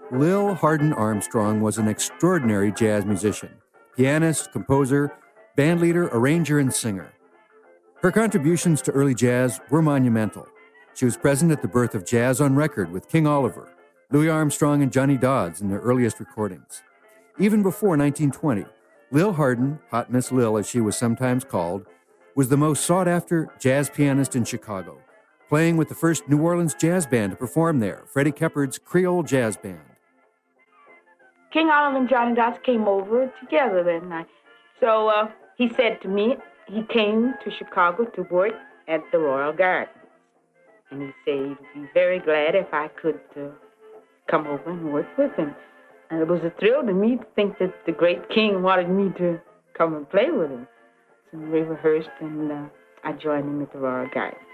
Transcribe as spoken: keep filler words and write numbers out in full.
Lil Hardin Armstrong was an extraordinary jazz musician, pianist, composer, bandleader, arranger, and singer. Her contributions to early jazz were monumental. She was present at the birth of jazz on record with King Oliver, Louis Armstrong, and Johnny Dodds in their earliest recordings. Even before nineteen twenty, Lil Hardin, Hot Miss Lil as she was sometimes called, was the most sought-after jazz pianist in Chicago, playing with the first New Orleans jazz band to perform there, Freddie Keppard's Creole Jazz Band. King Oliver and Johnny Dodds came over together that night. So uh, he said to me, he came to Chicago to work at the Royal Gardens. And he said he'd be very glad if I could uh, come over and work with him. And it was a thrill to me to think that the great king wanted me to come and play with him. So we rehearsed, and uh, I joined him at the Royal Gardens.